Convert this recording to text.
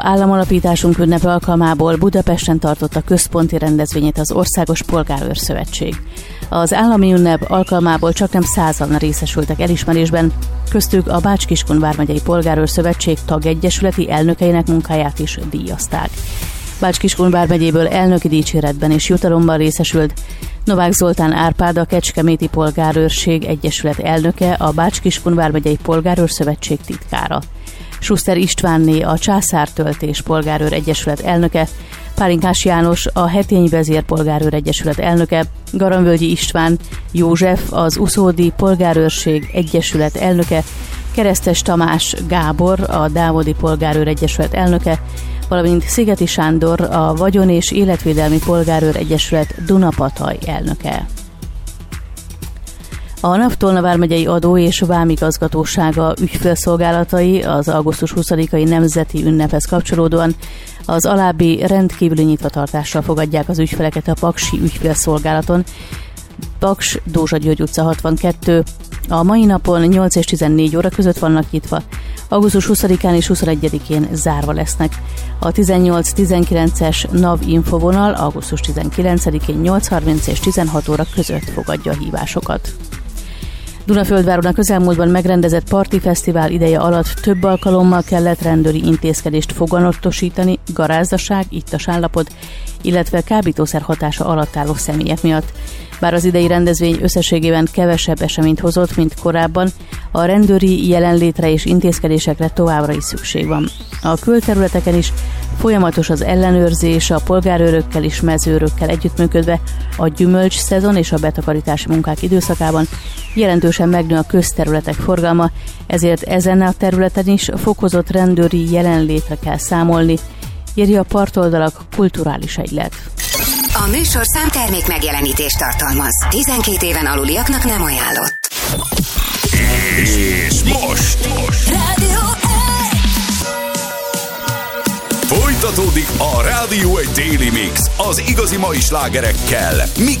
államalapításunk ünnepe alkalmából Budapesten tartotta központi rendezvényét az Országos Polgárőrszövetség. Az állami ünnep alkalmából csaknem 100-an részesültek elismerésben, köztük a Bács-Kiskun vármegyei Polgárőrszövetség tagegyesületi elnökeinek munkáját is díjazták. Bács-Kiskun vármegyéből elnöki dicséretben és jutalomban részesült Novák Zoltán Árpád, a Kecskeméti Polgárőrség Egyesület elnöke, a Bács-Kiskun vármegyei Polgárőrszövetség titkára. Schuster Istvánné, a Császártöltés Polgárőr Egyesület elnöke, Pálinkás János, a Hetény Vezér Polgárőr Egyesület elnöke, Garamvölgyi István József, az Uszódi Polgárőrség Egyesület elnöke, Keresztes Tamás Gábor, a Dávodi Polgárőr Egyesület elnöke, valamint Szigeti Sándor, a Vagyon- és Életvédelmi Polgárőr Egyesület Dunapataj elnöke. A Naptolna vármegyei adó- és vámigazgatósága ügyfélszolgálatai az augusztus 20-ai nemzeti ünnephez kapcsolódóan az alábbi rendkívüli nyitvatartással fogadják az ügyfeleket a Paksi ügyfélszolgálaton, Paks, Dózsa György utca 62. A mai napon 8 és 14 óra között vannak nyitva, augusztus 20-án és 21-én zárva lesznek. A 18-19-es NAV infovonal augusztus 19-én 8:30 és 16 óra között fogadja a hívásokat. Dunaföldváron a közelmúltban megrendezett parti fesztivál ideje alatt több alkalommal kellett rendőri intézkedést foganatosítani garázdaság, ittas állapot, illetve kábítószer hatása alatt álló személyek miatt. Bár az idei rendezvény összességében kevesebb eseményt hozott, mint korábban, a rendőri jelenlétre és intézkedésekre továbbra is szükség van. A külterületeken is folyamatos az ellenőrzés, a polgárőrökkel és mezőrökkel együttműködve a gyümölcs szezon és a betakarítási munkák időszakában jelentősen megnő a közterületek forgalma, ezért ezen a területen is fokozott rendőri jelenlétre kell számolni, írja a Partoldalak kulturális egylet. A műsorszám termék megjelenítést tartalmaz. 12 éven aluliaknak nem ajánlott. És most Rádió 1! folytatódik a Rádió 1 Daily Mix az igazi mai slágerekkel.